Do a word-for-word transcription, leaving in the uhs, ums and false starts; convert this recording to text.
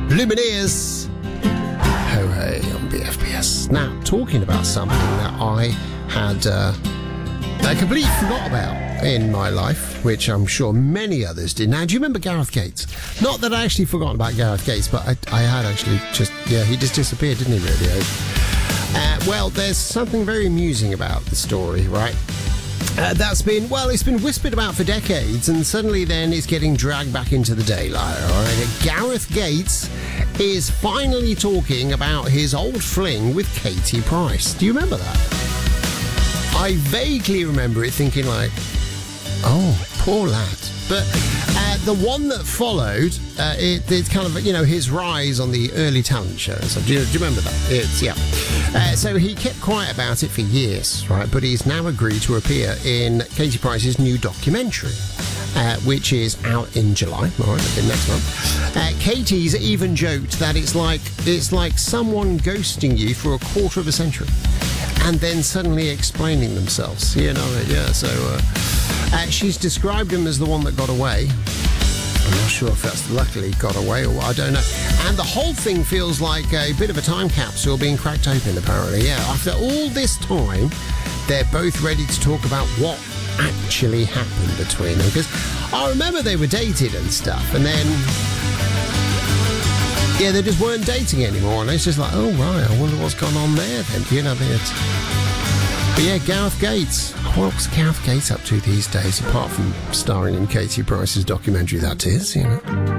Lumineers. Hooray on B F B S. Now, talking about something that I had uh, I completely forgot about in my life, which I'm sure many others did. Now, do you remember Gareth Gates? Not that I actually forgot about Gareth Gates, but I, I had actually just, yeah, he just disappeared, didn't he, really? Uh, well, there's something very amusing about the story, right? Uh, that's been, well, it's been whispered about for decades, and suddenly then it's getting dragged back into the daylight, all right? Gareth Gates is finally talking about his old fling with Katie Price. Do you remember that? I vaguely remember it thinking like, oh, poor lad. But uh, the one that followed, uh, it, it's kind of, you know, his rise on the early talent shows. Do you, do you remember that? It's, yeah. Uh, so he kept quiet about it for years, right? But he's now agreed to appear in Katie Price's new documentary, uh, which is out in July, all right, okay, next month. Uh, Katie's even joked that it's like it's like someone ghosting you for a quarter of a century and then suddenly explaining themselves, you know, yeah, so... Uh, Uh, she's described him as the one that got away. I'm not sure if that's luckily got away or what, I don't know. And the whole thing feels like a bit of a time capsule being cracked open, apparently. Yeah, after all this time, they're both ready to talk about what actually happened between them. Because I remember they were dated and stuff, and then... yeah, they just weren't dating anymore, and it's just like, oh, right, I wonder what's gone on there then. You know, it's... But yeah, Gareth Gates. What's Gareth Gates up to these days, apart from starring in Katie Price's documentary, that is, you know?